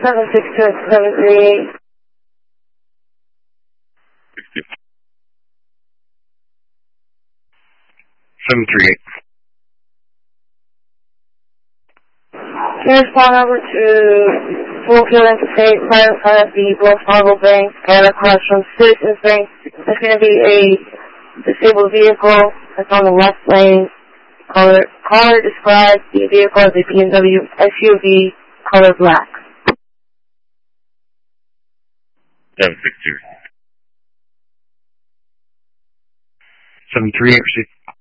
738. 738. Here's phone number to Fullfield Interstate, private side of the Wells Fargo Bank, and across from Citizens Bank. There's going to be a disabled vehicle that's on the left lane. Caller describes the vehicle as a BMW SUV, color black. 760. 738,